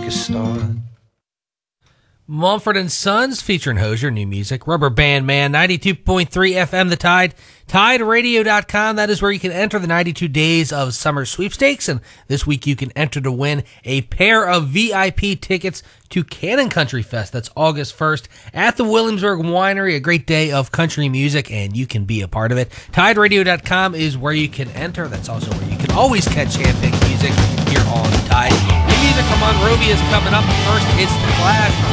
a start. Mumford & Sons featuring Hozier, new music. Rubber Band Man, 92.3 FM The Tide. TideRadio.com, that is where you can enter the 92 Days of Summer Sweepstakes. And this week you can enter to win a pair of VIP tickets to Cannon Country Fest. That's August 1st at the Williamsburg Winery. A great day of country music, and you can be a part of it. TideRadio.com is where you can enter. That's also where you can always catch hand-picked music here on Tide. New music from Monrovia is coming up. First, it's The Clash.